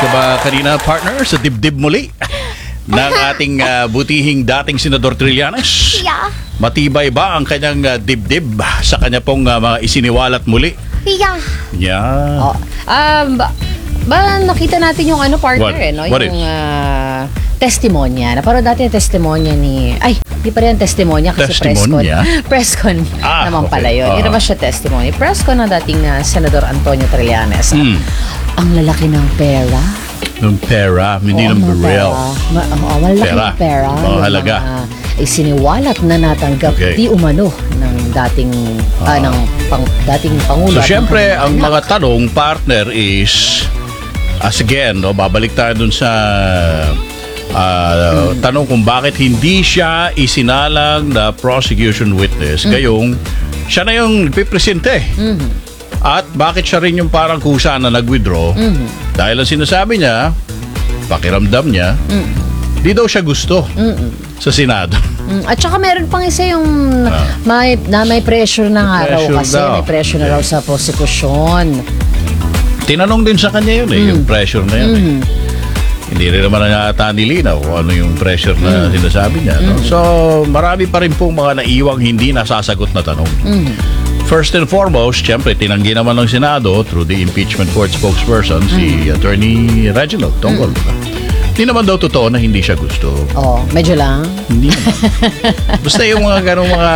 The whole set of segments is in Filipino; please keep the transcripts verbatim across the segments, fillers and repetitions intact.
ka ba kanina, partner, sa dibdib muli ng ating uh, butihing dating Senador Trillanes? Yeah. Matibay ba ang kanyang uh, dibdib sa kanya pong uh, mga isiniwalat muli? Yeah. Yeah. Oh, um, ba, ba nakita natin yung ano partner What? eh, no? What Yung is? uh, testimonya. Naparod dati yung testimonya ni... Ay, hindi pa rin testimonya kasi Testimonya? presscon. Presscon Ah, naman okay. pala yun. Ah. Yun naman siya testimony. Presscon ng dating uh, Senador Antonio Trillanes. Mm. Ang lalaki ng pera. Ng pera, hindi ng Oo, mga barrel. pera. Ma- Oo, malaki Pera. ng pera. Mga Yung halaga. mga isiniwalat na natanggap Okay. di umano ng dating ah, ng pang, dating Pangulo. So, at ng syempre, kanyang ang anak. mga tanong, partner, is, as again, no, babalik tayo dun sa ah, tanong kung bakit hindi siya isinalang na prosecution witness, gayong siya na yung pipresente. At bakit siya rin yung parang kusa na nag-withdraw? Dahil ang sinasabi niya, pakiramdam niya, di daw siya gusto sa Senado. Mm, at saka meron pang isa yung Ah. may, na may pressure na nga raw Pressure kasi daw. may pressure na raw sa prosecution. Tinanong din sa kanya yun eh, yung pressure na yun eh. Hindi rin naman nangata nilinaw kung ano yung pressure na sinasabi niya. No? So, marami pa rin pong mga naiwang hindi nasasagot na tanong. First and foremost, syempre, tinanggi naman ng Senado through the impeachment court spokesperson, si Attorney Reginald Tongol. Hindi naman daw totoo na hindi siya gusto. Oh, medyo lang. Hindi naman. Basta yung mga ganong mga,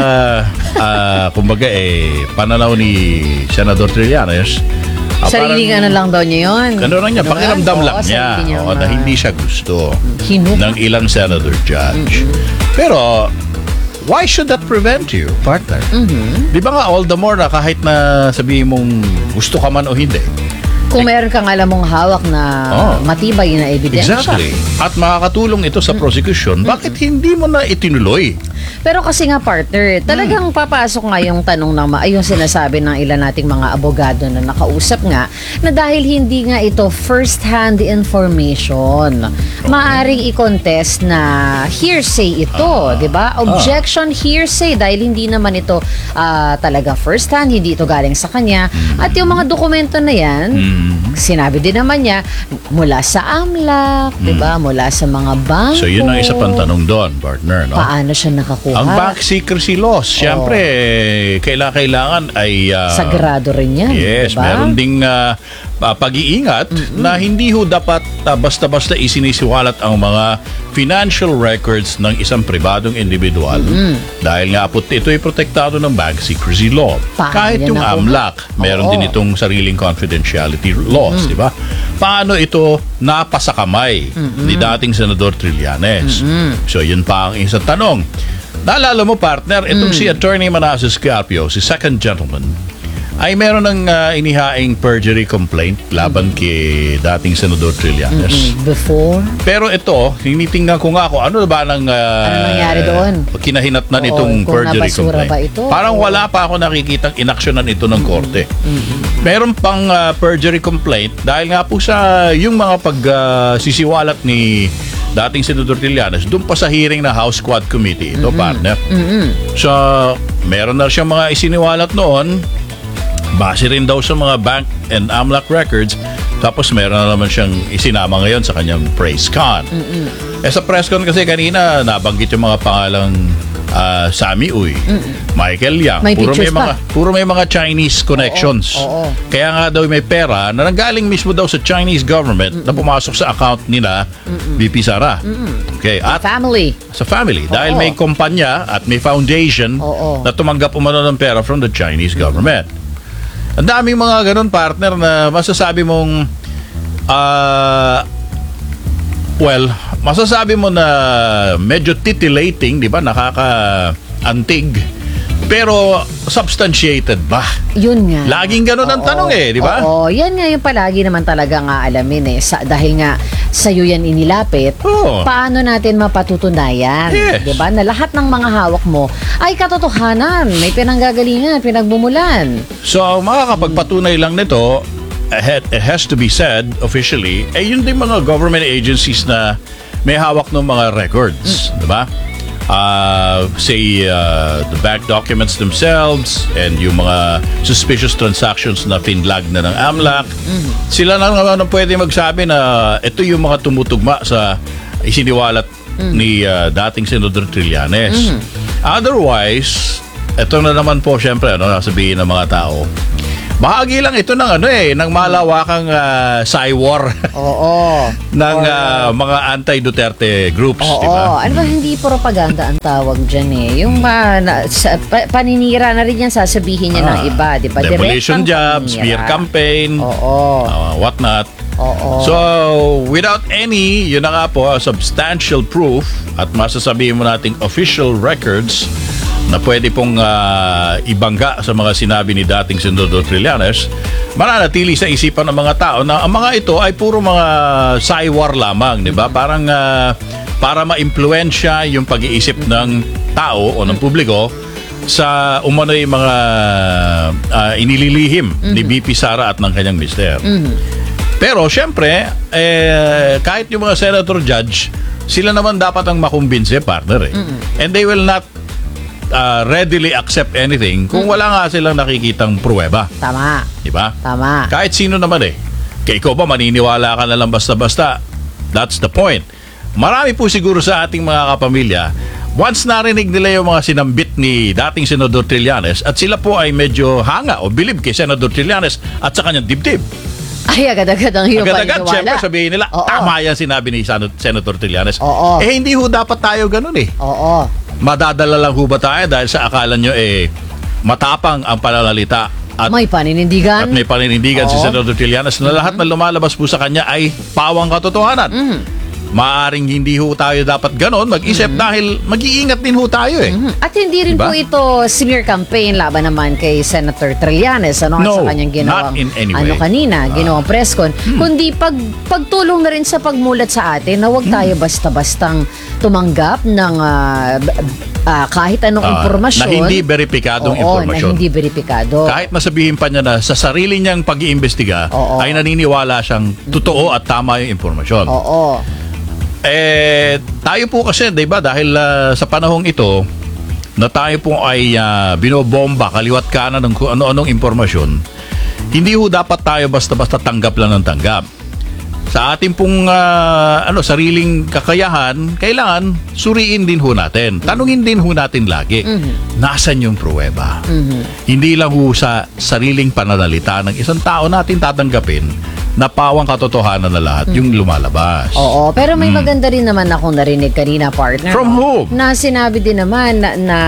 ah, kumbaga eh, pananaw ni Senador Trillanes, ah, Sariling parang- ano lang daw niya yun. Ano lang niya, Ano pakiramdam Oo, lang niya, sarili niya oo, na ma- hindi siya gusto Hinuk. ng ilang senator judge. Pero, why should that prevent you, partner? Di ba nga all the more na kahit na sabihin mong gusto ka man o hindi? Kung meron kang alam mong hawak na Oh. matibay na ebidensya. Exactly. At makakatulong ito sa prosecution, bakit hindi mo na itinuloy? Pero kasi nga partner, talagang papasok nga yung tanong ng ma- ay yung sinasabi ng ilan nating mga abogado na nakausap nga na dahil hindi nga ito first-hand information, maaring i-contest na hearsay ito, di ba? Objection hearsay dahil hindi naman ito ah, talaga first-hand, hindi ito galing sa kanya. At yung mga dokumento na yan, sinabi din naman niya mula sa AMLAC, di ba? Mula sa mga bangko. So yun ang isa pang tanong doon, partner, no? Paano siya nakakuha? Ang bank secrecy laws, syempre, kailangan kailangan ay ah, Sagrado rin yan. yes, diba? meron ding ah, ah, pag-iingat na hindi ho dapat ah, basta-basta isinisiwalat ang mga financial records ng isang pribadong individual dahil nga po ito ay protektado ng bank secrecy law. Paano Kahit yan yung nakuha? AMLAC, meron Oo. din itong sariling confidentiality laws, di ba? Paano ito napasa kamay ni dating Senador Trillanes? So yun pa ang isang tanong. Naalala mo, partner, itong si Attorney Manasseh Carpio, si second gentleman, ay meron ng ah, inihaing perjury complaint laban kay dating Senador Trillanes. Before? Pero ito, tinitingnan ko nga kung ano ba nang ah, Ano nangyari doon? kinahinatnan Oo, itong kung perjury nabasura complaint. ba ito? Parang Oo. wala pa ako nakikitang inaksyonan ito ng korte. Meron pang ah, perjury complaint dahil nga po sa yung mga pagsisiwalat ni dating Senador Trillanes doon pa sa hearing na House Quad Committee. Ito, partner. So, meron na siyang mga isiniwalat noon. Base rin daw sa mga bank and AMLAC records. Tapos meron na naman siyang isinama ngayon sa kanyang press con. Eh sa press con kasi kanina nabanggit yung mga pangalang ah, Sammy Uy, Michael Yang. May puro may pictures pa. mga puro may mga Chinese connections. Oo, oo. Kaya nga daw may pera na nanggaling mismo daw sa Chinese government na pumasok sa account nila B P Sara. Okay, at Family. sa family dahil Oo. may kumpanya at may foundation Oo. na tumanggap umano ng pera from the Chinese government. Ang daming mga ganun, partner, na masasabi mong ah well, masasabi mo na medyo titillating, di ba? Nakaka-antig. Pero substantiated ba? Yun nga. Laging ganun ang Oo. tanong eh, di ba? Oo, yan nga yung palagi naman talaga nga alamin eh. Sa, dahil nga sa'yo yan inilapit, Oo. paano natin mapatutunayan? Yes. Di ba? Na lahat ng mga hawak mo ay katotohanan, may pinanggagalingan, pinagbumulan. So, makakapagpatunay lang nito, it it has to be said officially, eh yun din mga government agencies na may hawak ng mga records, di ba? uh, say uh, the bank documents themselves and yung mga suspicious transactions na finlag na ng AMLAC. Mm-hmm. Sila na naman ang pwede magsabi na ito yung mga tumutugma sa isiniwalat mm-hmm. ni uh, dating Senador Trillanes. Mm-hmm. Otherwise, ito na naman po syempre ano, sabihin ng mga tao, bahagi lang ito ng ano eh, ng malawakang uh, psy-war. Oo. ng uh, mga anti-Duterte groups, Oo. di ba? Ano ba, hindi propaganda ang tawag dyan eh. Yung uh, na, sa, pa, paninira na rin yan, sasabihin niya Ah, ng iba, di ba? demolition Direktang jobs, paninira. smear campaign, Oo. uh, whatnot. Oo. So, without any, yun na nga po, substantial proof at masasabihin mo nating official records na pwede pong uh, ibangga sa mga sinabi ni dating Senador Trillanes, mananatili sa isipan ng mga tao na ang mga ito ay puro mga psy-war lamang, di ba? Parang uh, para ma-impluensya yung pag-iisip ng tao o ng publiko sa umano'y mga uh, inililihim mm-hmm. ni B P Sara at ng kanyang mister. Mm-hmm. Pero syempre, eh, kahit yung mga senator judge, sila naman dapat ang makumbinse, partner eh. Mm-hmm. And they will not Uh, readily accept anything kung wala nga silang nakikitang pruweba. Tama. Diba? Tama. Kahit sino naman eh. Kaya ikaw ba maniniwala ka na lang basta-basta? That's the point. Marami po siguro sa ating mga kapamilya, once narinig nila yung mga sinambit ni dating Senador Trillanes at sila po ay medyo hanga o bilib kay Senador Trillanes at sa kanyang dibdib. Ay, agad-agad ang iyong Agad-agad, paniniwala. syempre sabihin nila, Oo. tama yan sinabi ni Sen- Senator Trillanes. Oo. Eh hindi ho dapat tayo ganun eh. Oo. Madadala lang ho ba tayo dahil sa akala nyo eh matapang ang pananalita at May paninindigan. At may paninindigan Oo. si Senador Trillanes na lahat na lumalabas po sa kanya ay pawang katotohanan. Mm. Maaring hindi ho tayo dapat ganon mag-isip dahil mag-iingat din ho tayo eh. Mhm. At hindi rin Diba? po ito smear campaign laban naman kay Senator Trillanes ano No, sa kanyang ginawang not in any ano way. kanina, Ah. ginawang press con, kundi pag pagtulong na rin sa pagmulat sa atin na huwag tayo basta-bastang tumanggap ng ah, b- ah, kahit anong Ah, impormasyon na hindi beripikadong Oo, impormasyon. na hindi beripikado. Kahit nasabihin pa niya na sa sarili niyang pag-iimbestiga Oo. ay naniniwala siyang totoo at tama yung impormasyon. Oo. Eh, tayo po kasi, di ba, dahil ah, sa panahong ito, na tayo po ay ah, binobomba, kaliwat kanan ng kung ano-anong impormasyon, hindi ho dapat tayo basta-basta tanggap lang ng tanggap. Sa ating pong ah, ano, sariling kakayahan, kailangan suriin din ho natin. Tanungin din ho natin lagi, nasan yung pruweba? Hindi lang ho sa sariling pananalita ng isang tao natin tatanggapin na pawang katotohanan na lahat yung lumalabas. Oo, pero may maganda rin naman akong narinig kanina, partner. From no? whom? Na sinabi din naman na, na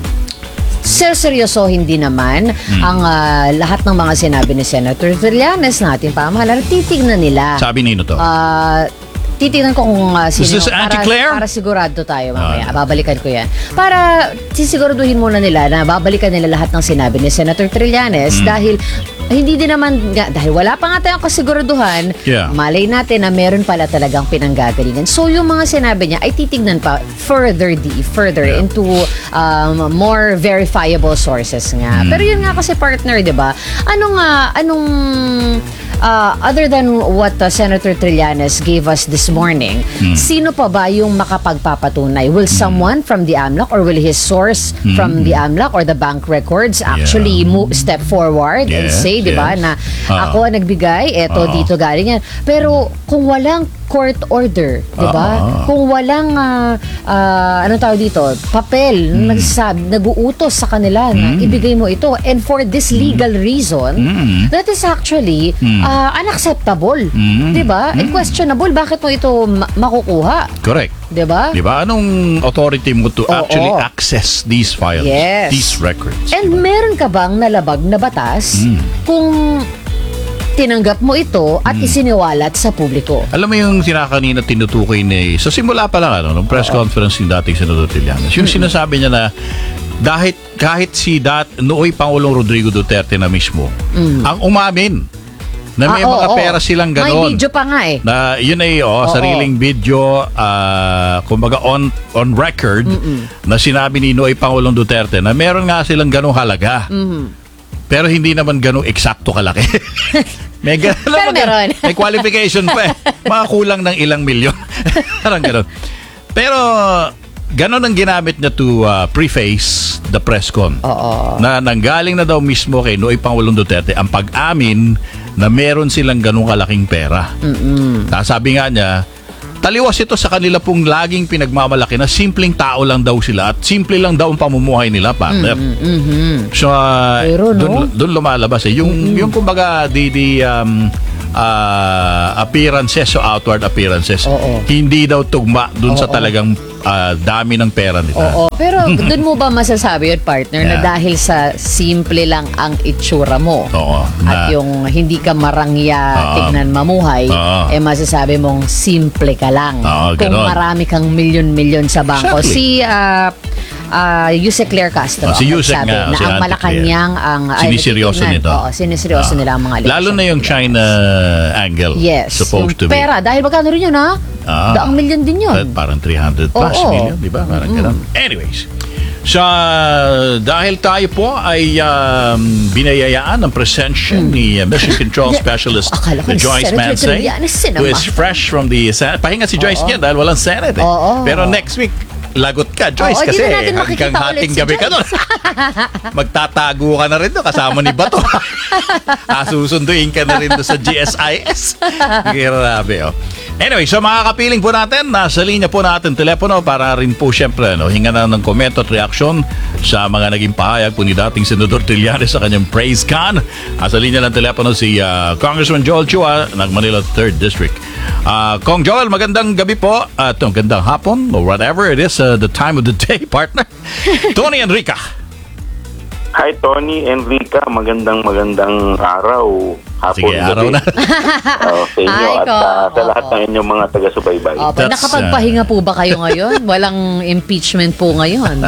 seryosohin din naman ang ah, lahat ng mga sinabi ni Senator Trillanes natin pamahalaan. Titignan nila. Sabi nino to? Ah, titignan ko kung uh, sino. Is this para, Anti-Claire? para sigurado tayo mamaya. Ah. Babalikan ko yan. Para sisiguraduhin muna nila na babalikan nila lahat ng sinabi ni Senator Trillanes dahil hindi din naman, nga, dahil wala pa nga tayong kasiguraduhan, Yeah. malay natin na meron pala talagang pinanggagalingan. So yung mga sinabi niya ay titignan pa further di, further Yeah. into um, more verifiable sources nga. Pero yun nga kasi, partner, di ba? Ano nga, anong uh, other than what uh, Senator Trillanes gave us this morning, sino pa ba yung makapagpapatunay? Will someone from the AMLAC or will his source from the AMLAC or the bank records actually Yeah. move, step forward and Yes, say, di ba, yes. na Ah. ako ang nagbigay, eto, Ah. dito galing yan. Pero kung walang court order, di ba? Ah. Kung walang, ah, ah, anong tawag dito, papel, Hmm. na nagsasabi, nag-uutos sa kanila na ibigay mo ito. And for this legal reason, Mm. that is actually ah, unacceptable. Mm. Di ba? And questionable. Bakit mo ito ma- makukuha? Correct. Di ba? Di ba? Anong authority mo to Oo. actually access these files, Yes. these records? And meron ka bang nalabag na batas Mm. kung tinanggap mo ito at isiniwalat sa publiko? Alam mo yung sinakanina tinutukoy ni, sa simula pa lang, ano, nung press conference ni dating Senador Trillanes, yung sinasabi niya na dahil kahit si dat, nooy Pangulong Rodrigo Duterte na mismo, ang umamin na may Ah, mga oo, pera oo. silang May ganon. video pa nga eh. Na yun ay oh, Oo. sariling video, ah, kumbaga on on record, na sinabi ni Noy Pangulong Duterte na meron nga silang ganong halaga. Pero hindi naman ganong eksakto kalaki. may, gan- Pero alam mo, meron. may qualification pa eh. Mga kulang ng ilang milyon. Parang ganon. Pero ganon ang ginamit niya to uh, preface the press con. Oo. Na nanggaling na daw mismo kay Noy Pangulong Duterte ang pag-amin na meron silang ganong kalaking pera. Mm-mm. Sabi nga niya, taliwas ito sa kanila pong laging pinagmamalaki na simpleng tao lang daw sila at simple lang daw ang pamumuhay nila, partner. Mm-hmm. So, uh, Pero, no? dun, dun lumalabas eh. Yung, mm-hmm. yung kumbaga, the, the um, uh, appearances o outward appearances, Oo. hindi daw tugma dun sa Oo. talagang uh, dami ng pera nila. Oo, pero doon mo ba masasabi yun, partner, na Yeah. dahil sa simple lang ang itsura mo Oo. at Na- yung hindi ka marangya Oo. tignan mamuhay, Oo. eh masasabi mong simple ka lang. Oo, Kung ganon. marami kang milyon-milyon sa bangko. Exactly. Si uh, uh, Yuse Claire Castro, Oh, si Yuse sabi nga, na si ang Auntie Malacanang ang ay, Siniseryoso titignan. nito. Oo, siniseryoso Ah. nila ang mga election. Lalo na yung China angle. Yes, Supposed yung to be. pera. Dahil magkano rin yun, ha? Ah. Daang milyon din yun. At parang three hundred plus Oo. million, di ba? Parang ganun. Anyways, sa dahil tayo po ay um, binayayaan ng presensya ni uh, Mission Control Specialist Akala ko na Joyce Senator Mansay, Trillanes, sino who ba? is fresh from the Senate. Pahinga si Joyce Oo. niya dahil walang Senate eh. Oo. Pero next week, lagot ka, Joyce, Oo, di kasi na natin makikita hanggang ulit hating si gabi ka doon. Magtatago ka na rin doon kasama ni Bato. Asusunduin ka na rin doon sa G S I S. Grabe, oh. Anyway, so mga kapiling po natin, nasa linya po natin telepono para rin po syempre no, hinga na ng komento at reaksyon sa mga naging pahayag po ni dating Senador Trillanes sa kanyang praise con. Nasa linya ng telepono si uh, Congressman Joel Chua ng Manila third District. Uh, Kong Joel, magandang gabi po at uh, magandang hapon or whatever it is, uh, the time of the day, partner. Tony Enrica. Hi Tony, Enrica, magandang magandang araw. Hapon, Sige, araw na. Oh, sa inyo Hi, at Ko. uh, sa lahat Oo. ng inyong mga taga-subaybay. Opo, That's, nakapagpahinga po ba kayo ngayon? Walang impeachment po ngayon.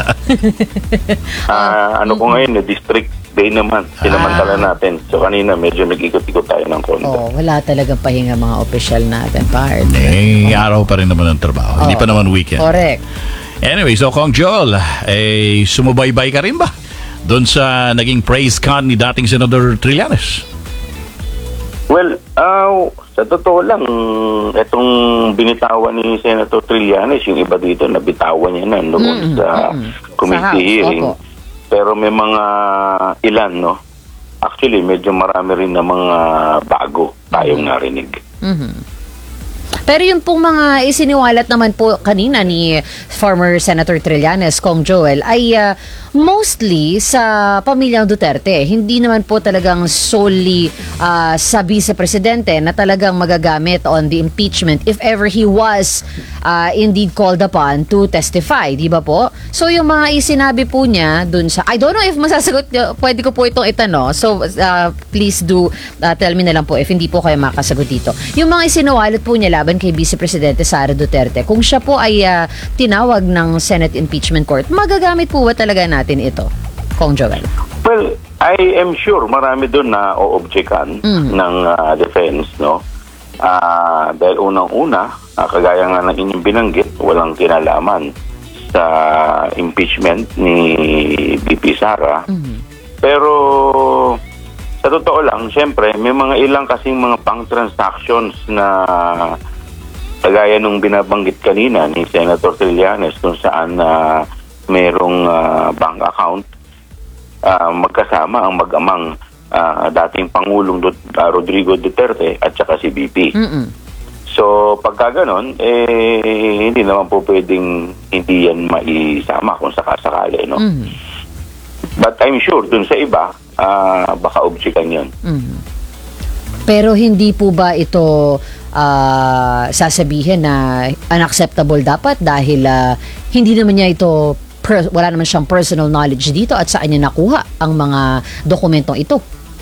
Ah, ano ko ngayon, eh, district day naman. Sinamantala Ah. natin. So kanina medyo nag-ikot-ikot tayo ng konti. Oh, wala talagang pahinga mga opisyal natin, part. Eh, araw pa rin naman ang trabaho. Hindi Oo. pa naman weekend. Correct. Anyway, so Kong Joel, eh, sumubaybay ka rin ba doon sa naging praise con ni dating Senador Trillanes? Well, uh, sa totoo lang, itong binitawan ni Senator Trillanes, yung iba dito, nabitawan niya na noon Mm-mm, sa mm-mm. committee Sa House, hearing. opo. Pero may mga ilan, no? Actually, medyo marami rin na mga bago tayong narinig. Mhm. Pero yung pong mga isiniwalat naman po kanina ni former Senator Trillanes, Kong Joel, ay uh, mostly sa pamilyang Duterte. Hindi naman po talagang solely uh, sa vice-presidente na talagang magagamit on the impeachment if ever he was uh, indeed called upon to testify. Di ba po? So yung mga isinabi po niya dun sa, I don't know if masasagot niyo, pwede ko po itong itanong. So uh, please do uh, tell me na lang po if hindi po kayo makasagot dito. Yung mga isinawalat po niya laban kay Vice Presidente Sara Duterte, kung siya po ay uh, tinawag ng Senate Impeachment Court, magagamit po ba talaga natin ito, Kong Joel? Well, I am sure marami doon na o-objectan Mm. ng uh, defense, no? Ah, dahil unang-una, ah, kagaya nga ng inyong binanggit, walang kinalaman sa impeachment ni B P Sara. Mhm. Pero sa totoo lang, syempre, may mga ilang kasing mga pang transactions na kagaya nung binabanggit kanina ni Senator Trillanes kung saan na merong ah, bank account ah, magkasama ang mag-amang ah, dating Pangulong Dut- ah, Rodrigo Duterte at saka si B P. Mm-mm. So pagka ganon, eh, hindi naman po pwedeng hindi yan maisama kung sakasakali, no? Mhm. But I'm sure dun sa iba, ah, baka objectan yun. Mhm. Pero hindi po ba ito ah, sasabihin na unacceptable dapat dahil ah, hindi naman niya ito, per- wala naman siyang personal knowledge dito at saan niya nakuha ang mga dokumentong ito?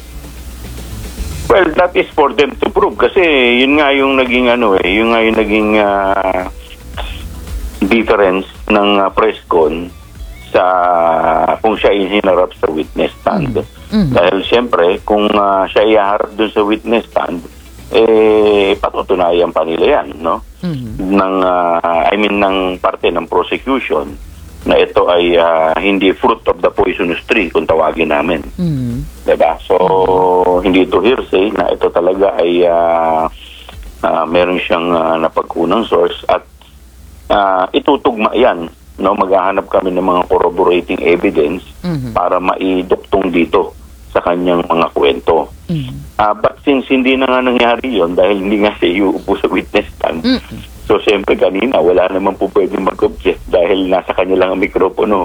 Well, that is for them to prove kasi yun nga yung naging ano eh, yun nga yung naging ah, difference ng ah, press con sa kung siya ay hinarap sa witness stand. Mm. Dahil siyempre, kung ah, siya iharap dun sa witness stand, eh patutunayan pa nila yan, no? Mhm. Ng ah, I mean ng parte ng prosecution na ito ay ah, hindi fruit of the poisonous tree kung tawagin namin. Mhm. Diba? So, hindi ito hearsay na ito talaga ay uh, uh, meron siyang uh, napagkunang source at uh, itutugma yan no, maghahanap kami ng mga corroborating evidence Mhm. para maiduktong dito sa kanyang mga kwento. Mhm. Ah, but since hindi na nga nangyari yon dahil hindi nga siya iuupo sa witness stand, Mhm. so siyempre kanina wala naman po pwedeng mag-object dahil nasa kanya lang ang mikropono.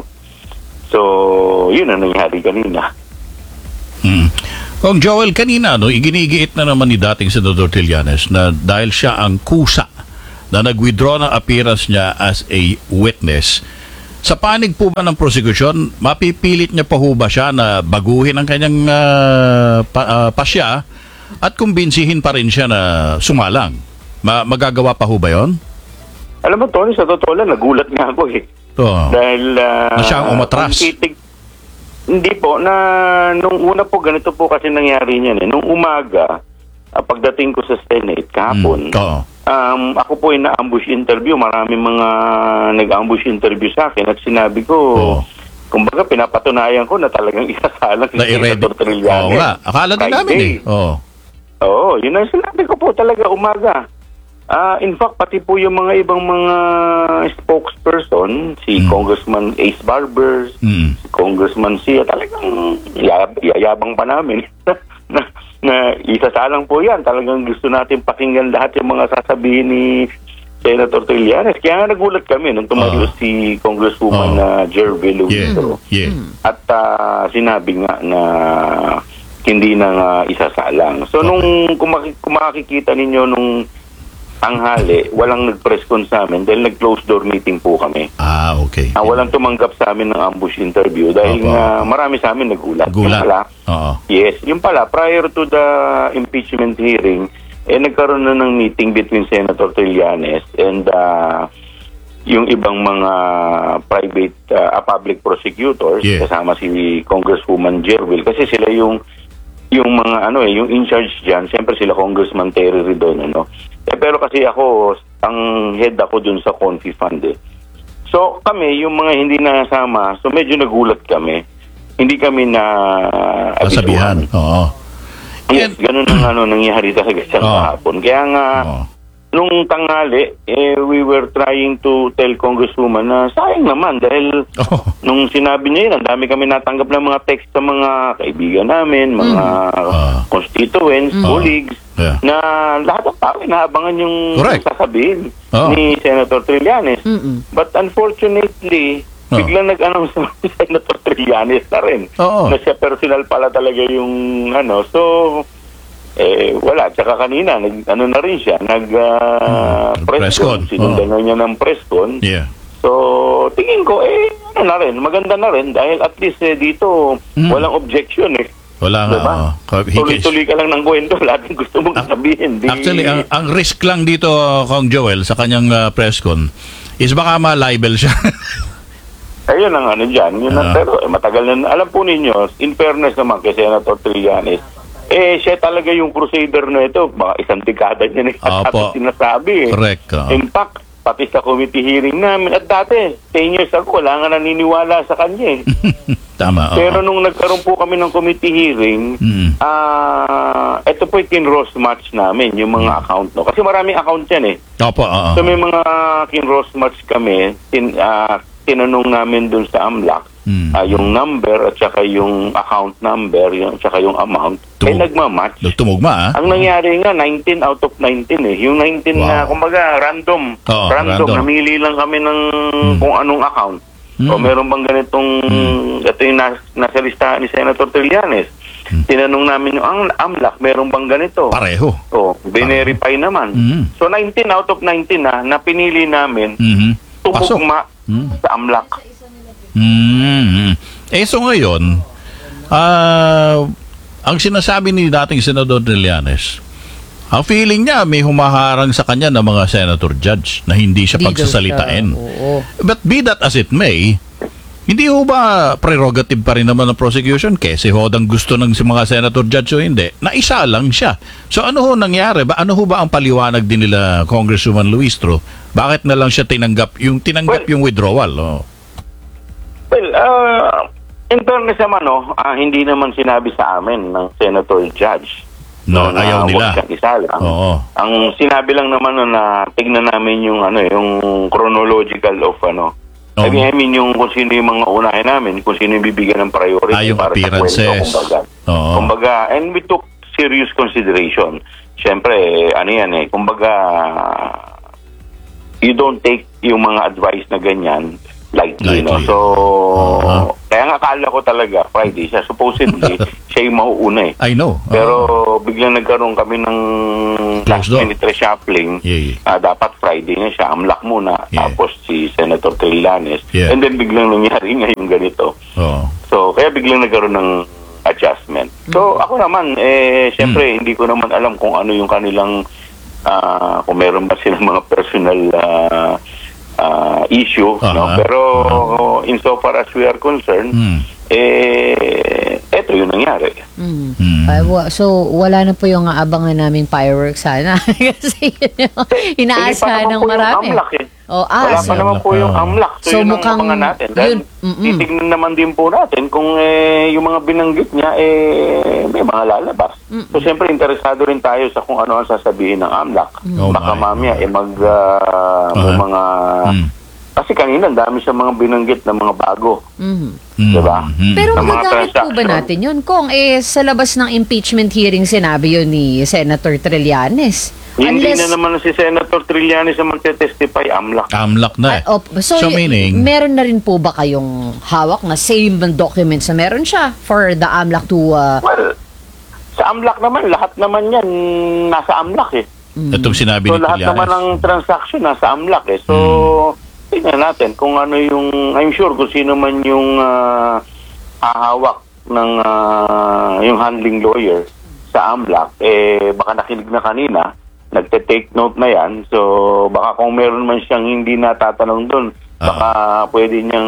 So, yun ang nangyari kanina. Hmm. Kung Joel, kanina, no, iginigiit na naman ni dating Senador Trillanes na dahil siya ang kusa na nag-withdraw ng appearance niya as a witness, sa panig po ba ng prosecution, mapipilit niya pa ho ba siya na baguhin ang kanyang ah, pa, ah, pasya at kumbinsihin pa rin siya na sumalang? Ma- magagawa pa ho ba yun? Alam mo, Tony, sa totoo lang, nagulat nga ako eh. Oo. Dahil... ah, Na siya ang umatras. kung titig- Hindi po, na nung una po, ganito po kasi nangyari niyan eh. Nung umaga, ah, pagdating ko sa Senate kahapon, Mm, oo. um, ako po ay na-ambush interview. Marami mga nag-ambush interview sa akin at sinabi ko, Oo. kumbaga pinapatunayan ko na talagang isasalang si Na i-ready. Senator Trillanes. Oo nga. Akala din namin eh. Friday. Oo. Oo, yun ang sinabi ko po talaga umaga. Ah, in fact, pati po yung mga ibang mga spokesperson, si Mm. Congressman Ace Barbers, Mm. si Congressman Sia, talagang yab- yayabang pa namin na, na isasalang po yan. Talagang gusto natin pakinggan lahat yung mga sasabihin ni Senator Trillanes. Kaya nga nagulat kami nung tumayo Ah. si Congresswoman Ah. na Jervy Yeah. Luistro. Yeah. At ah, sinabi nga na hindi na nga isasalang. So Okay. nung kumaki- kung makikita ninyo nung tanghali, walang nag-press con sa amin dahil nag-close door meeting po kami. Ah, okay. Ah, walang tumanggap sa amin ng ambush interview dahil Opo. nga marami sa amin nagulat. Gulat. Yung pala, Oo. yes, yung pala, prior to the impeachment hearing, eh nagkaroon na ng meeting between Senator Trillanes and uh, yung ibang mga private uh, public prosecutors, Yeah. kasama si Congresswoman Jervil, kasi sila yung yung mga ano eh, yung in charge diyan, siyempre sila Congressman Terry Ridon, ano. Eh, pero kasi ako, ang head ako dun sa Confi Fund eh. So kami, yung mga hindi nasama, so medyo nagulat kami. Hindi kami na Kasabihan. Oo. Yes, ganun ang ano nangyari talaga sa Oo. kahapon. Kaya nga, Oo. nung tanghali, eh, we were trying to tell Congresswoman na sayang naman dahil Oh. nung sinabi niya yun, ang dami kami natanggap ng mga text sa mga kaibigan namin, mga Ah. constituents, Mm. colleagues, Yeah. na lahat ng tao inaabangan yung Correct. sasabihin Oo. ni Senator Trillanes. Mm-mm. But unfortunately, Oo. biglang nag-announce na si Senator Trillanes na rin. Oo. Na siya personal pala talaga yung ano. So, eh, wala. Tsaka kanina, nag, ano na rin siya, nag uh, Mm, press press con. con. Sinundan na niya ng press con. Yeah. So, tingin ko, eh, ano na rin, maganda na rin dahil at least eh, dito, Mm. walang objection eh. Wala nga. Diba? oo. Ka- he- Tuloy-tuloy ka lang ng kwento, lahat ng gusto mong sabihin. Di, Actually, ang, ang risk lang dito, Kong Joel, sa kanyang uh, press con, is baka ma-libel siya. ayun ang ano dyan. Yun ang, Ah. pero eh, matagal na, alam po ninyo, in fairness naman kay Senator Trillanes, eh, siya talaga yung crusader na ito. Baka isang dekada niya na Opo. sinasabi. Eh. Correct. oo. In fact, pati sa committee hearing namin, at dati, ten years ago, wala nga naniniwala sa kanya eh. Tama. oo. Pero nung nagkaroon po kami ng committee hearing, Mm. ah ito po yung kinross match namin, yung mga Mm. account. No? Kasi maraming account yan eh. Opo, oo. So may mga kinross match kami, tin, ah, tinanong namin dun sa AMLAC, Mm. ah, yung number at saka yung account number, yung, at saka yung amount, eh Tumug- nagmamatch. Tumugma, ah. Ang nangyari nga, nineteen out of nineteen eh. Yung nineteen na, Wow. kumbaga, random. Oo, random. random. Namili lang kami ng Mm. kung anong account. Mm. O meron bang ganitong, ito yung nas, nasa listahan ni Senator Trillanes. Tinanong namin yung ang AMLAC, meron bang ganito? Pareho. O, binerify naman. Mm. So nineteen out of nineteen na, na pinili namin, Mhm. Pasok. tupugma Mm. sa AMLAC. Mm. Eh, so ngayon, ah, ang sinasabi ni dating Senador Trillanes, ang feeling niya may humaharang sa kanya ng mga senator judge na hindi siya Di daw pagsasalitain. siya, oo. But be that as it may, hindi ho ba prerogative pa rin naman ng prosecution kasi hodang gusto ng si mga senator judge o hindi, na isa lang siya. So ano ho nangyari? Ba, ano ho ba ang paliwanag din nila Congresswoman Luistro? Bakit na lang siya tinanggap yung tinanggap Well, yung withdrawal? Oh. Well, uh, in fairness naman, no, ah, hindi naman sinabi sa amin ng senator judge. No, na ayaw nila. huwag siyang isalang. Oo. Ang sinabi lang naman no, na tignan namin yung ano yung chronological of ano I mean, I mean, yung kung sino yung mga unahin namin, kung sino yung bibigyan ng priority Ah, yung para sa appearances. kwento, kumbaga. Oo. Kumbaga, and we took serious consideration. Siyempre, ano yan eh, kumbaga, you don't take yung mga advice na ganyan lightly, no? Lightly. So, Uh-huh. kaya nga akala ko talaga, Friday, siya supposedly, siya yung mauuna eh. I know. Pero biglang nagkaroon kami ng last Close door. minute reshuffling. Yeah, yeah. Ah, dapat Friday na siya, amlak muna. Yeah. Tapos si Senator Trillanes. Yeah. And then biglang nangyari ngayon ganito. Oo. So, kaya biglang nagkaroon ng adjustment. So, ako naman, eh, syempre, hindi ko naman alam kung ano yung kanilang, ah, kung meron ba silang mga personal ah, ah, issue. No? Uh-huh. Pero, in so far as we are concerned, Hmm. eh, eto yung nangyari. Mm. Hmm. Ay, wa- so, wala na po yung aabangan naming fireworks sana. Kasi yun yung inaasahan ng marami. Amlak, eh. Oh, ah, Wala so, pa naman po yung Ah. amlak. So, So, yun ang mukhang abangan natin. Dahil yun, mm-mm. titignan naman din po natin kung eh, yung mga binanggit niya, eh, may mga lalabas. So, siyempre, interesado rin tayo sa kung ano ang sasabihin ng amlak. Oh Baka my. mamaya, eh, mag, ah, may Uh-huh. mga... Hmm. Kasi kanina, ang dami sa mga binanggit na mga bago. mhm. Hmm. Diba? Hmm. Pero Ng mga magagamit po ba transaction. natin yun? Kung eh, sa labas ng impeachment hearing sinabi yun ni Senator Trillanes. Hindi Unless- na naman si Senator Trillanes ang magte-testify, amlak. Amlak na eh. Ah, op- so, So, y- meaning- meron na rin po ba kayong hawak na same documents na meron siya for the AMLAC to... uh, Well, sa amlak naman, lahat naman yan nasa amlak eh. Itong sinabi So ni lahat naman ng Trillanes. transaction nasa amlak eh. So, Hmm. tingnan natin kung ano yung, I'm sure kung sino man yung ah, hahawak ng ah, yung handling lawyer sa amlak, eh baka nakinig na kanina, nagte-take note na yan. So, baka kung meron man siyang hindi natatanong doon, baka pwede niyang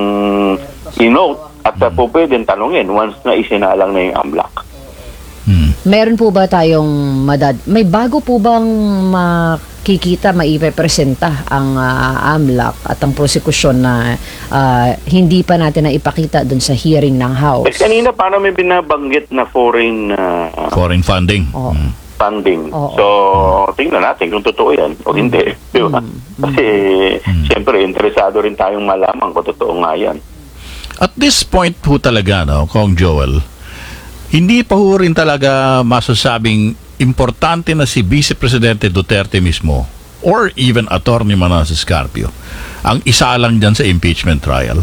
i-note at uh, po pwedeng tanungin once na isinalang na yung amlak. Hmm. meron po ba tayong madad... May bago po bang makikita, maipepresenta ang uh, AMLAC at ang prosekusyon na uh, hindi pa natin na ipakita dun sa hearing ng Eh, House? kanina parang may binabanggit na foreign ah, Foreign funding. Oo. Hmm. funding. Oo. So, tingnan natin kung totoo yan o hindi. Di ba? Kasi, siyempre, interesado rin tayong malaman kung totoo nga yan. At this point po talaga, no, Kong Joel, hindi pa ho rin talaga masasabing importante na si Vice Presidente Duterte mismo or even Attorney Manasseh Scarpio ang isa lang dyan sa impeachment trial.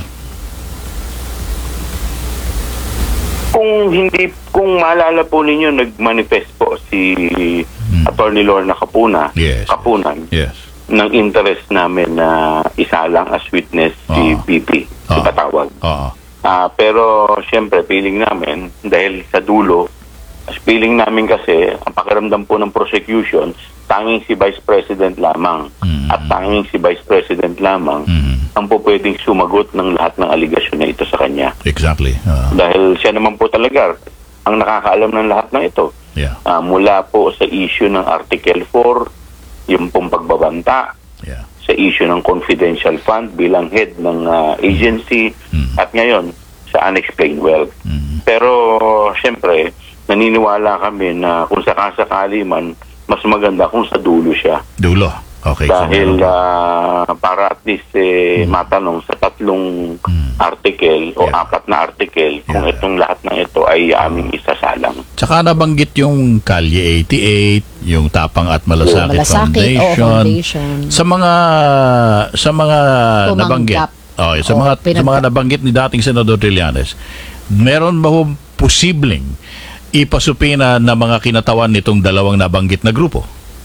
Kung hindi, kung maalala po ninyo, nag-manifest po si Attorney Lorna Capuna, Yes. Kapunan, Yes. ng interest namin na isa lang as witness si Ah. B P, si Ah. Patawag. Oo. Ah, pero siyempre feeling namin dahil sa dulo, as feeling namin kasi ang pakiramdam po ng prosecution, tanging si Vice President lamang Mm. at tanging si Vice President lamang Mhm. ang po pwedeng sumagot ng lahat ng aligasyon na ito sa kanya. Exactly. Oo. Dahil siya naman po talaga ang nakakaalam ng lahat ng ito. Yeah. Ah, mula po sa issue ng Article four, yung pong pagbabanta, Yeah. sa issue ng confidential fund bilang head ng ah, agency, Mm. at ngayon sa unexplained wealth. Mhm. Pero siyempre, naniniwala kami na kung sakasakali man, mas maganda kung sa dulo siya. Dulo. Okay. so Dahil meron. ah, para at least eh, matanong sa tatlong Mm. article o Yeah. apat na article kung Yeah. itong lahat ng ito ay aming isasalang. Tsaka nabanggit yung Kalye eighty-eight, yung Tapang at Malasakit, Malasakit, oo, Foundation. foundation. Sa mga sa mga Tumanggap. nabanggit. Oh, sa Oo, mga pinagka- sa mga nabanggit ni dating Senador Trillanes, meron ba ho posibleng ipasupina na mga kinatawan nitong dalawang nabanggit na grupo?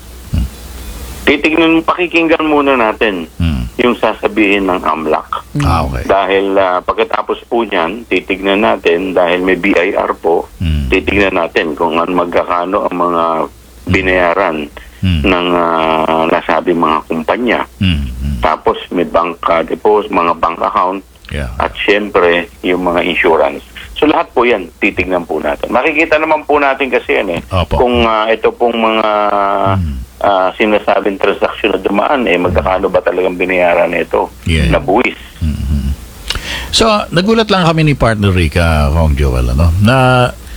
Titignan, pakikinggan muna natin Hmm. yung sasabihin ng AMLAC. Ah, okay. Dahil ah, pagkatapos po niyan, titignan natin dahil may B I R po, Hmm. titignan natin kung ano magkakano ang mga binayaran Hmm. ng ah, nasabi mga kumpanya. Hmm. Hmm. Tapos may bank uh, deposit, mga bank account, Yeah. at syempre yung mga insurance. So lahat po yan, titignan po natin. Makikita naman po natin kasi yan eh, Opo. kung ah, ito pong mga ah, sinasabing transaksyon na dumaan, eh magkakano ba talagang binayaran nito Yeah. na buwis. So, nagulat lang kami ni partner Rica, Kong Joel, ano, na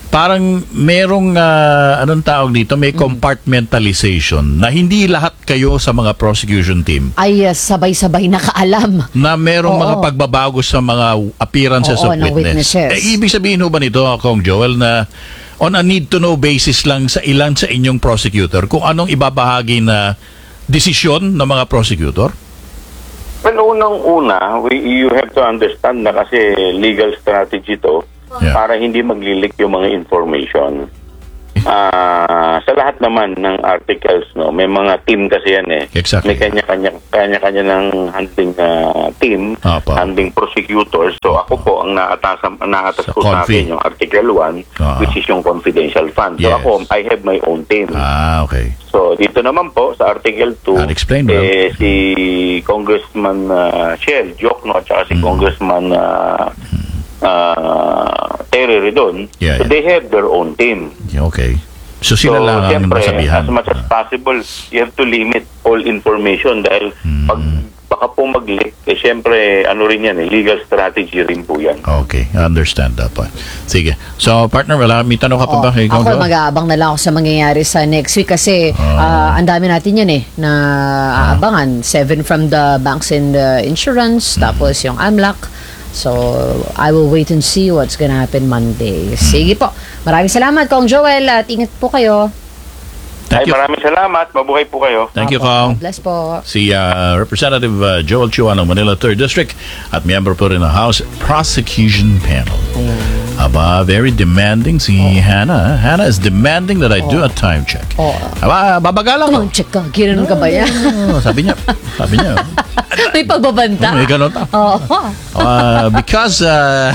parang merong, ah, anong tawag dito, may compartmentalization na hindi lahat kayo sa mga prosecution team Ay, uh, sabay-sabay nakaalam. na merong Oo. mga pagbabago sa mga appearances Oo, of ng witness. witnesses. Eh, ibig sabihin ho ba nito, Kong Joel, na on a need-to-know basis lang sa ilan sa inyong prosecutor kung anong ibabahagi na desisyon ng mga prosecutor? Well, unang-una, we, you have to understand na kasi legal strategy to Yeah. para hindi maglilik yung mga information. Ah, sa lahat naman ng articles, no, may mga team kasi yan eh. Exactly. May kanya-kanya kanya-kanya ng handling ah, team, Apa. handling prosecutors. So ako po ang naatasan naatas Sa ko sa confi. akin yung Article one, Ah. which is yung confidential fund. So Yes. ako, I have my own team. Ah, okay. So dito naman po sa Article two, I'll explain, well. eh, si Congressman uh, Shell Jokno at saka si Mm. Congressman uh, uh, Terry Redon, Yeah, so yeah. they have their own team. Okay. So sila so, lang ang siyempre, masabihan. as much as possible, you have to limit all information dahil Mm. pag baka po mag-leak, eh siyempre, ano rin yan eh, legal strategy rin po yan. Okay, I understand that point. Sige. So, partner, wala, may tanong ka pa ba kay Kong Ako, Joel? mag-aabang na lang ako sa mangyayari sa next week kasi ah, ang dami natin yan eh na aabangan. Seven from the banks and the insurance, tapos yung AMLAC. So, I will wait and see what's gonna happen Monday. Sige po. Maraming salamat, Kong Joel, at ingat po kayo. Thank Ay, you. maraming salamat. Mabuhay po kayo. Thank you, Opo. Kong. Bless po. Si uh, Representative uh, Joel Chua ng Manila third District at member po rin ng House Prosecution Panel. Aba, very demanding si Hannah. Hannah is demanding that I do a time check. Oo. Aba, babagalan ko. Come on, check ka. Ginanon ka ba yan? Oh, sabi niya. Sabi niya. May pagbabanta. May ganun ta. Oo. Uh, because uh,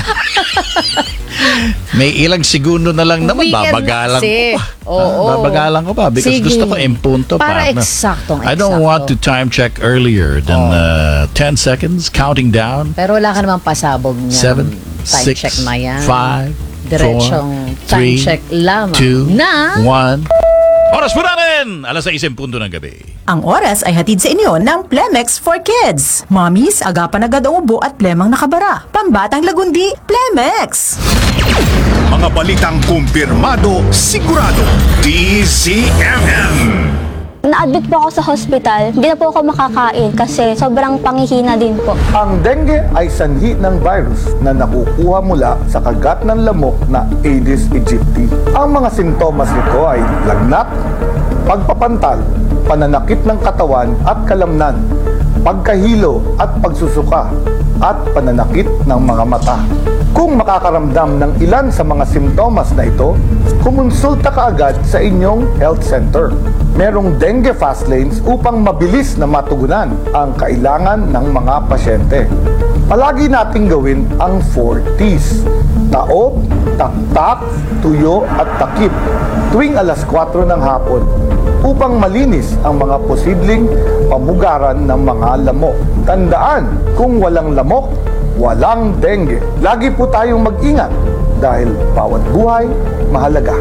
may ilang segundo na lang naman, Weekend babagalan kasi. ko pa. Oo. Ah, babagalan ko pa because Sige. gusto ko impunto. Para partner. eksaktong I don't eksakto. want to time check earlier than uh, ten seconds, counting down. Pero wala ka namang pasabog niya. Seven, time six, check na yan. five, Diretsong four, time three, check lamang two, na one. Oras po natin! Alas sa isang punto ng gabi. Ang oras ay hatid sa inyo ng Plemex for Kids. Mommies, agapan agad ang ubo at plemang nakabara. Pambatang lagundi, Plemex! Mga balitang kumpirmado, sigurado. D Z M M. Na-admit po ako sa hospital. Hindi na po ako makakain kasi sobrang panghihina din po. Ang dengue ay sanhi ng virus na nakukuha mula sa kagat ng lamok na Aedes aegypti. Ang mga sintomas nito ay lagnat, pagpapantal, pananakit ng katawan at kalamnan, pagkahilo at pagsusuka, at pananakit ng mga mata. Kung makakaramdam ng ilan sa mga simptomas na ito, kumonsulta ka agad sa inyong health center. Merong dengue fast lanes upang mabilis na matugunan ang kailangan ng mga pasyente. Palagi nating gawin ang four T's. Taob, taktak, tuyo at takip tuwing alas kwatro ng hapon upang malinis ang mga posibleng pamugaran ng mga lamok. Tandaan, kung walang lamok, walang dengue. Lagi po tayong mag-ingat dahil bawat buhay mahalaga.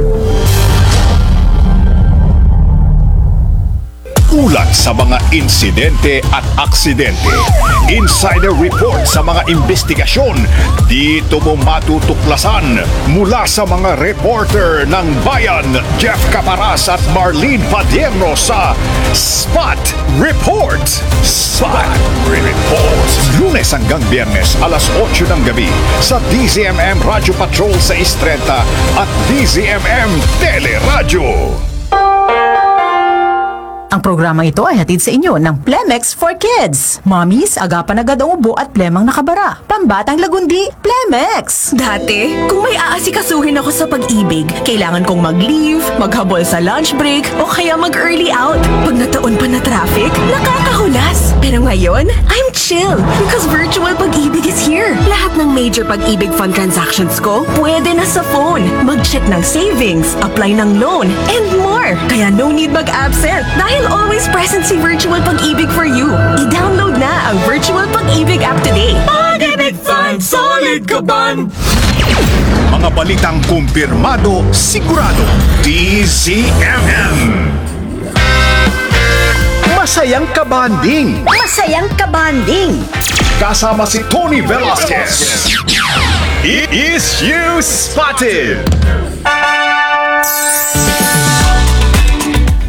Ulat sa mga insidente at aksidente. Insider report sa mga investigasyon. Dito mo matutuklasan mula sa mga reporter ng Bayan, Jeff Caparas at Marlene Padierno sa Spot Report. Spot Report. Lunes hanggang Biyernes, alas otso ng gabi sa D Z M M Radio Patrol sa Istreta at D Z M M Teleradyo. Ang programa ito ay hatid sa inyo ng Plemex for Kids. Mommies, agapan agad ang ubo at plemang nakabara. Pambatang lagundi, Plemex! Dati, kung may aasikasuhin ako sa pag-ibig, kailangan kong mag-leave, maghabol sa lunch break, o kaya mag-early out. Pag nataon pa na traffic, nakakahulas. Pero ngayon, I'm chill because virtual pag-ibig is here. Lahat ng major pag-ibig fund transactions ko, pwede na sa phone. Mag-check ng savings, apply ng loan, and more. Kaya no need mag-absent dahil always present si Virtual Pag-ibig for you. I-download na ang Virtual Pag-ibig app today. Pag-ibig Fund, solid ka ban! Mga balitang kumpirmado, sigurado. D Z M M. Masayang kabanding. Masayang kabanding! Kasama si Tony Velasquez. It is you spotted.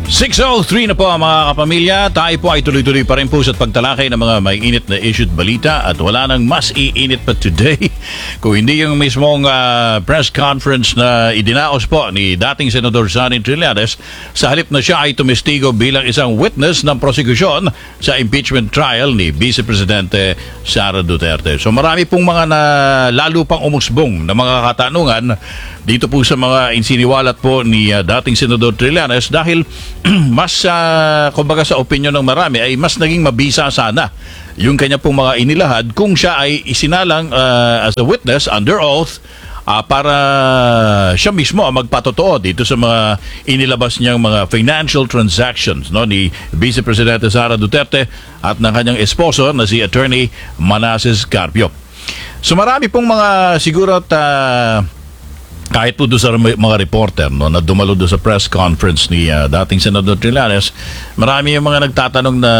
six oh three na po mga kapamilya. Tayo po ay tuloy-tuloy pa rin po sa pagtalakay ng mga may init na issued balita at wala nang mas iinit pa today kung hindi yung mismong uh, press conference na idinaos po ni dating Senador Sonny Trillanes sa halip na siya ay tumestigo bilang isang witness ng prosekusyon sa impeachment trial ni Vice Presidente Sara Duterte. So marami pong mga na lalo pang umusbong na mga katanungan dito po sa mga insiniwalat po ni uh, dating Senador Trillanes dahil mas, uh, kumbaga sa opinion ng marami, ay mas naging mabisa sana yung kanya pong mga inilahad kung siya ay isinalang uh, as a witness under oath uh, para siya mismo ang magpatotoo dito sa mga inilabas niyang mga financial transactions, no, ni Vice Presidente Sara Duterte at ng kanyang esposo na si Attorney Manasseh Carpio. So marami pong mga siguro at uh, kahit po doon sa mga reporter, no, na dumalo doon sa press conference ni uh, dating Senador Trillanes, marami yung mga nagtatanong na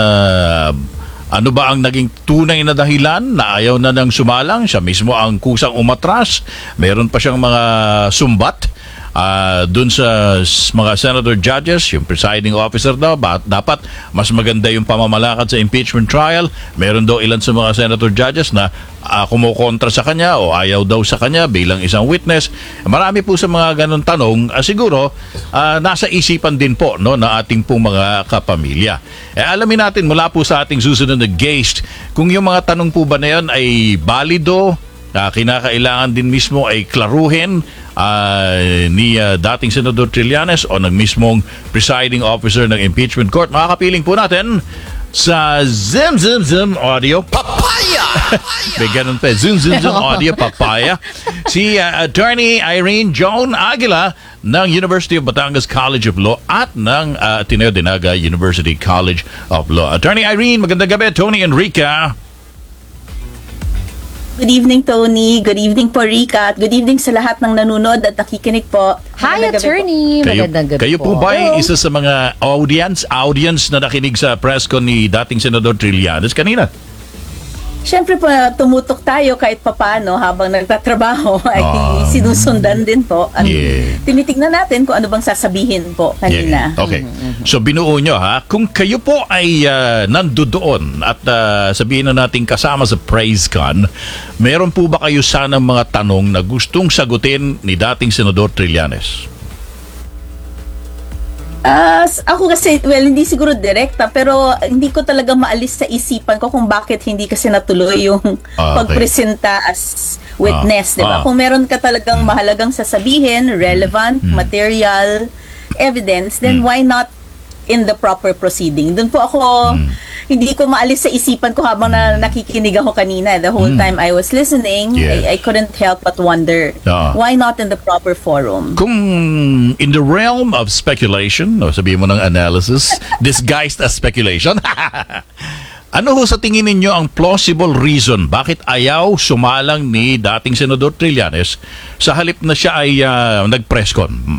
ano ba ang naging tunay na dahilan na ayaw na nang sumalang, siya mismo ang kusang umatras, meron pa siyang mga sumbat uh, doon sa mga senator judges, yung presiding officer daw, ba, dapat mas maganda yung pamamalakad sa impeachment trial. Meron daw ilan sa mga senator judges na uh, kumukontra sa kanya o ayaw daw sa kanya bilang isang witness. Marami po sa mga ganun tanong, uh, siguro uh, nasa isipan din po, no, na ating pong mga kapamilya. Eh, alamin natin mula po sa ating susunod na guest kung yung mga tanong po ba na yan ay balido, uh, kinakailangan din mismo ay klaruhin Uh, ni uh, dating Senador Trillanes o ng mismong presiding officer ng impeachment court. Makakapiling po natin sa Zim Zim Zim Audio Papaya. May ganun pa, Zim Zim Zim Audio Papaya. Si uh, Attorney Irene Joan Aguila ng University of Batangas College of Law at ng uh, Ateneo de Naga University College of Law. Attorney Irene, magandang gabi. Tony Enrica. Good evening, Tony. Good evening po, Rica. At good evening sa lahat ng nanonood at nakikinig po. Hi, Magandang gabi Attorney. Kayo, Magandang gabi kayo po po. ba ay isa sa mga audience audience na nakinig sa press con ni dating Senador Trillanes kanina? Siyempre po, tumutok tayo kahit papano habang nagtatrabaho ay Ah. sinusundan din po. At Yeah. tinitignan natin kung ano bang sasabihin po kanina. Yeah. Okay. So binuo nyo ha, kung kayo po ay uh, nandoon at uh, sabihin na natin kasama sa praise con, meron po ba kayo sana mga tanong na gustong sagutin ni dating Senador Trillanes? Ah, s- ako kasi, well, hindi siguro direkta, pero hindi ko talaga maalis sa isipan ko kung bakit hindi kasi natuloy yung Ah, okay. pagpresenta as witness, Ah, di ba? ah. Kung meron ka talagang mahalagang sasabihin, relevant, material, evidence, then why not in the proper proceeding? Doon po ako, hindi ko maalis sa isipan ko habang na nakikinig ako kanina. The whole time I was listening, Yes. I, I couldn't help but wonder, Ah. why not in the proper forum? Kung in the realm of speculation, o sabihin mo ng analysis, disguised as speculation, ano ho sa tingin ninyo ang plausible reason bakit ayaw sumalang ni dating Senador Trillanes sa halip na siya ay uh, nag-presscon? Hmm.